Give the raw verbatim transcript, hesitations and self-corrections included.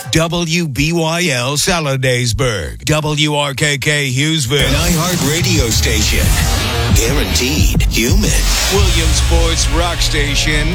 W B Y L Saladaysburg, W R K K Hughesville, an iHeart radio station. Guaranteed human. Williamsport's rock station,